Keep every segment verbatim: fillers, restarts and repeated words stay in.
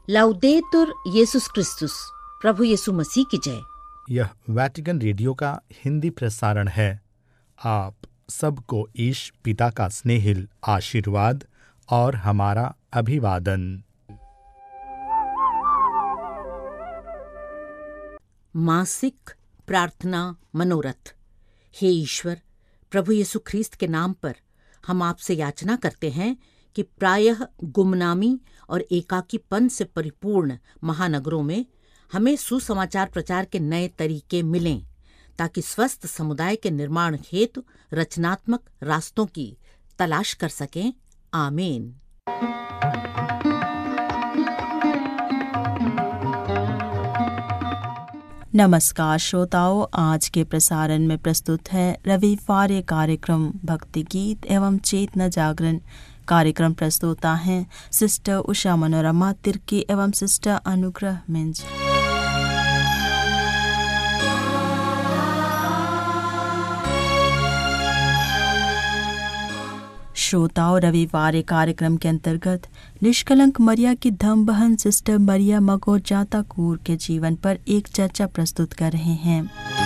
लाउदेतुर येसुस क्रिस्तुस, प्रभु यीशु मसीह की जय। यह वैटिकन रेडियो का हिंदी प्रसारण है। आप सबको ईश पिता का स्नेहिल आशीर्वाद और हमारा अभिवादन। मासिक प्रार्थना मनोरथ। हे ईश्वर, प्रभु यीशु ख्रीस्त के नाम पर हम आपसे याचना करते हैं कि प्रायः गुमनामी और एकाकीपन से परिपूर्ण महानगरों में हमें सुसमाचार प्रचार के नए तरीके मिलें, ताकि स्वस्थ समुदाय के निर्माण हेतु रचनात्मक रास्तों की तलाश कर सकें। आमीन। नमस्कार श्रोताओं, आज के प्रसारण में प्रस्तुत है रविवार कार्यक्रम भक्ति गीत एवं चेतना जागरण। कार्यक्रम प्रस्तुता हैं सिस्टर उषा मनोरमा तिर्की एवं सिस्टर अनुग्रह मिंज। श्रोताओं, रविवार कार्यक्रम के अंतर्गत निष्कलंक मरिया की धर्म बहन सिस्टर मरिया मगोजाता कूर के जीवन पर एक चर्चा प्रस्तुत कर रहे हैं।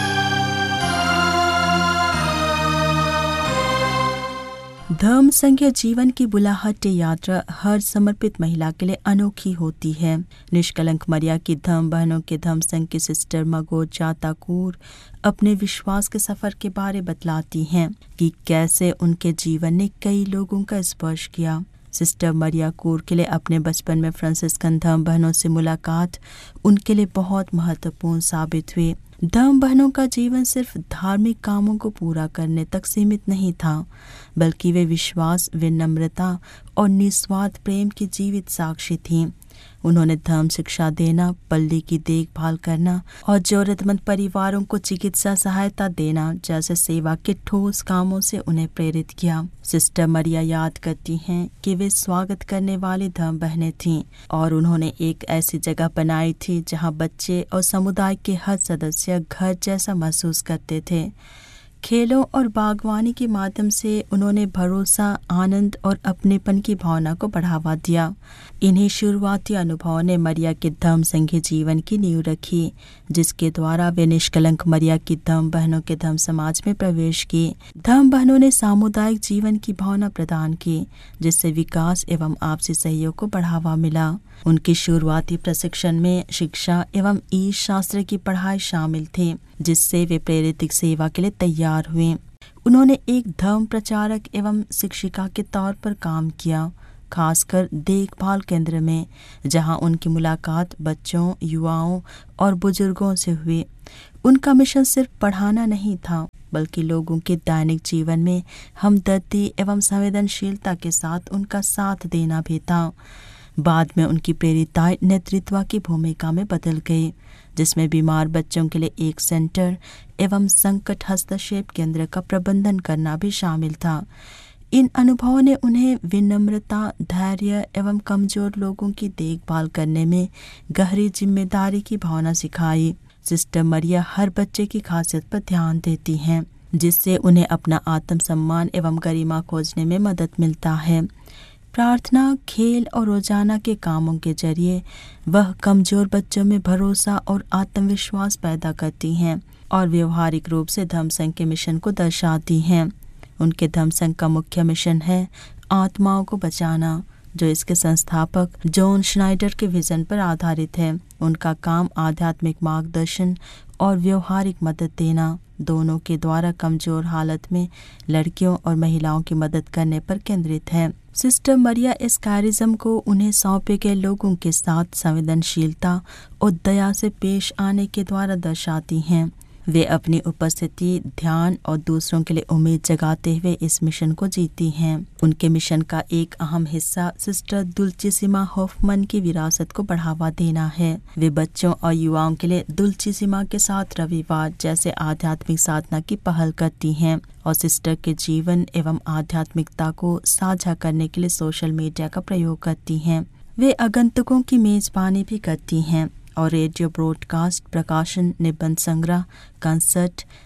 धर्म संघीय जीवन की बुलाहट यात्रा हर समर्पित महिला के लिए अनोखी होती है। निष्कलंक मरिया की धर्म बहनों के धर्म संघ की सिस्टर मगोजाता कूर अपने विश्वास के सफर के बारे बतलाती हैं कि कैसे उनके जीवन ने कई लोगों का स्पर्श किया। सिस्टर मरिया कूर के लिए अपने बचपन में फ्रांसिस्कन धर्म बहनों से मुलाकात उनके लिए बहुत महत्वपूर्ण साबित हुई। धर्म बहनों का जीवन सिर्फ धार्मिक कामों को पूरा करने तक सीमित नहीं था, बल्कि वे विश्वास, विनम्रता और निस्वार्थ प्रेम की जीवित साक्षी थीं। उन्होंने धर्म शिक्षा देना, पल्ली की देखभाल करना और जरूरतमंद परिवारों को चिकित्सा सहायता देना जैसे सेवा के ठोस कामों से उन्हें प्रेरित किया। सिस्टर मरिया याद करती हैं कि वे स्वागत करने वाली धर्म बहनें थीं और उन्होंने एक ऐसी जगह बनाई थी जहां बच्चे और समुदाय के हर सदस्य घर जैसा महसूस करते थे। खेलों और बागवानी के माध्यम से उन्होंने भरोसा, आनंद और अपनेपन की भावना को बढ़ावा दिया। इन्हीं शुरुआती अनुभवों ने मरिया के धर्म संघीय जीवन की नींव रखी, जिसके द्वारा वे निष्कलंक मरिया की धर्म बहनों के धर्म समाज में प्रवेश की। धर्म बहनों ने सामुदायिक जीवन की भावना प्रदान की, जिससे विकास एवं आपसी सहयोग को बढ़ावा मिला। उनकी शुरुआती प्रशिक्षण में शिक्षा एवं ईश शास्त्र की पढ़ाई शामिल थी, जिससे वे प्रेरित सेवा के लिए तैयार हुए। उन्होंने एक धर्म प्रचारक एवं शिक्षिका के तौर पर काम किया, खासकर देखभाल केंद्र में, जहां उनकी मुलाकात बच्चों, युवाओं और बुजुर्गों से हुई। उनका मिशन सिर्फ पढ़ाना नहीं था, बल्कि लोगों के दैनिक जीवन में हमदर्दी एवं संवेदनशीलता के साथ उनका साथ देना भी था। बाद में उनकी प्रेरिताएं नेतृत्व की भूमिका में बदल गई, जिसमें बीमार बच्चों के लिए एक सेंटर एवं संकट हस्तक्षेप केंद्र का प्रबंधन करना भी शामिल था। इन अनुभवों ने उन्हें विनम्रता, धैर्य एवं कमजोर लोगों की देखभाल करने में गहरी जिम्मेदारी की भावना सिखाई। सिस्टर मरिया हर बच्चे की खासियत पर ध्यान देती हैं, जिससे उन्हें अपना आत्मसम्मान एवं गरिमा खोजने में मदद मिलता है। प्रार्थना, खेल और रोजाना के कामों के जरिए वह कमजोर बच्चों में भरोसा और आत्मविश्वास पैदा करती हैं और व्यवहारिक रूप से धर्म संघ के मिशन को दर्शाती हैं। उनके धर्म संघ का मुख्य मिशन है आत्माओं को बचाना, जो इसके संस्थापक जॉन श्नाइडर के विजन पर आधारित है। उनका काम आध्यात्मिक मार्गदर्शन और व्यवहारिक मदद देना, दोनों के द्वारा कमजोर हालत में लड़कियों और महिलाओं की मदद करने पर केंद्रित है। सिस्टर मरिया इस कैरिज्म को उन्हें सौंपे गए लोगों के साथ संवेदनशीलता और दया से पेश आने के द्वारा दर्शाती हैं। वे अपनी उपस्थिति, ध्यान और दूसरों के लिए उम्मीद जगाते हुए इस मिशन को जीती हैं। उनके मिशन का एक अहम हिस्सा सिस्टर दुल्चिसिमा होफमन की विरासत को बढ़ावा देना है। वे बच्चों और युवाओं के लिए दुल्चिसिमा के साथ रविवार जैसे आध्यात्मिक साधना की पहल करती हैं और सिस्टर के जीवन एवं आध्यात्मिकता को साझा करने के लिए सोशल मीडिया का प्रयोग करती हैं। वे आगंतुकों की मेजबानी भी करती हैं और रेडियो ब्रॉडकास्ट, प्रकाशन, निबंध संग्रह, कंसर्ट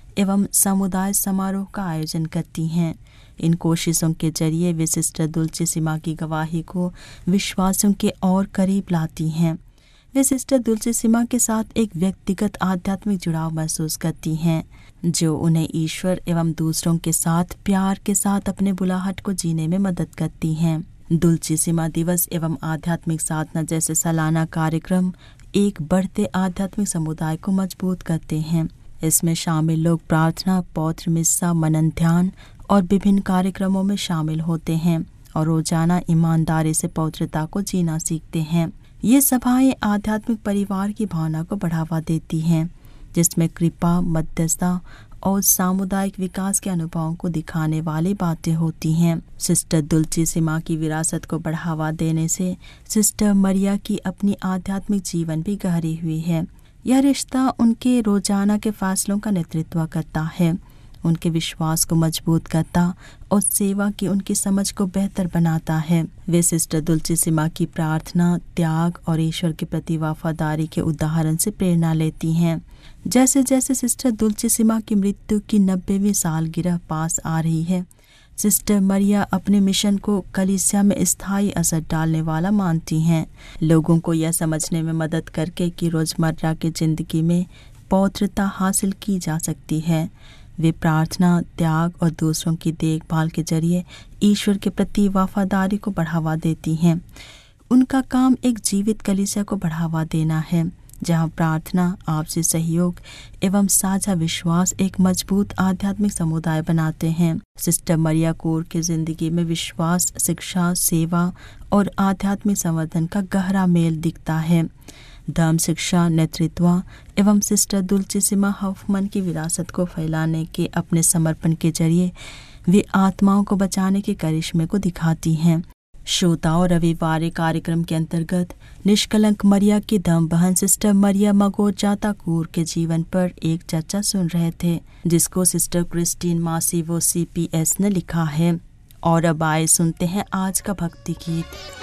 एवं समुदाय समारोह का आयोजन करती हैं। इन कोशिशों के जरिए वे सिस्टर दुल्चेसिमा की गवाही को विश्वासियों के और करीब लाती हैं। वे सिस्टर दुल्चेसिमा के साथ एक व्यक्तिगत आध्यात्मिक जुड़ाव महसूस करती हैं, जो उन्हें ईश्वर एवं दूसरों के साथ प्यार के साथ अपने बुलाहट को जीने में मदद करती हैं। दुल्चेसिमा दिवस एवं आध्यात्मिक साधना जैसे सालाना कार्यक्रम एक बढ़ते आध्यात्मिक समुदाय को मजबूत करते हैं। इसमें शामिल लोग प्रार्थना, पौत्र मिस्सा, मनन, ध्यान और विभिन्न कार्यक्रमों में शामिल होते हैं और रोजाना ईमानदारी से पवित्रता को जीना सीखते हैं। ये सभाएं आध्यात्मिक परिवार की भावना को बढ़ावा देती हैं, जिसमें कृपा, मध्यस्थता और सामुदायिक विकास के अनुभवों को दिखाने वाली बातें होती हैं। सिस्टर दुल्चेसिमा की विरासत को बढ़ावा देने से सिस्टर मरिया की अपनी आध्यात्मिक जीवन भी गहरी हुई है। यह रिश्ता उनके रोजाना के फैसलों का नेतृत्व करता है, उनके विश्वास को मजबूत करता और सेवा की उनकी समझ को बेहतर बनाता है। वे सिस्टर दुल्चेसिमा की प्रार्थना, त्याग और ईश्वर के प्रति वफादारी के उदाहरण से प्रेरणा लेती हैं। जैसे जैसे सिस्टर दुल्चेसिमा की मृत्यु की नब्बेवीं सालगिरह पास आ रही है, सिस्टर मरिया अपने मिशन को कलीसिया में स्थायी असर डालने वाला मानती हैं। लोगों को यह समझने में मदद करके कि रोजमर्रा की जिंदगी में पवित्रता हासिल की जा सकती है। वे प्रार्थना, त्याग और दूसरों की देखभाल के जरिए ईश्वर के प्रति वफादारी को बढ़ावा देती हैं। उनका काम एक जीवित कलीसिया को बढ़ावा देना है, जहां प्रार्थना, आपसी सहयोग एवं साझा विश्वास एक मजबूत आध्यात्मिक समुदाय बनाते हैं। सिस्टर मरिया कोर की जिंदगी में विश्वास, शिक्षा, सेवा और आध्यात्मिक संवर्धन का गहरा मेल दिखता है। धर्म शिक्षा, नेतृत्व एवं सिस्टर दुल्चेसिमा हॉफमन की विरासत को फैलाने के अपने समर्पण के जरिए वे आत्माओं को बचाने के करिश्मे को दिखाती हैं। श्रोताओं, रविवार कार्यक्रम के अंतर्गत निष्कलंक मरिया की धर्म बहन सिस्टर मरिया मगोर जाताकूर के जीवन पर एक चर्चा सुन रहे थे, जिसको sister Christine मासिवो C P S ने लिखा है। और अब आए सुनते हैं आज का भक्ति गीत।